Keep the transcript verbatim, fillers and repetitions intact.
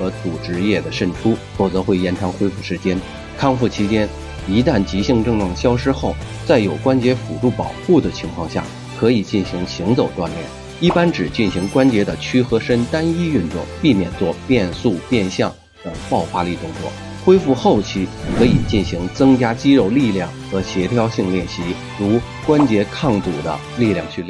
和组织液的渗出，否则会延长恢复时间。康复期间，一旦急性症状消失后，在有关节辅助保护的情况下，可以进行行走锻炼，一般只进行关节的屈和伸单一运动，避免做变速、变向等爆发力动作。恢复后期可以进行增加肌肉力量和协调性练习，如关节抗阻的力量训练。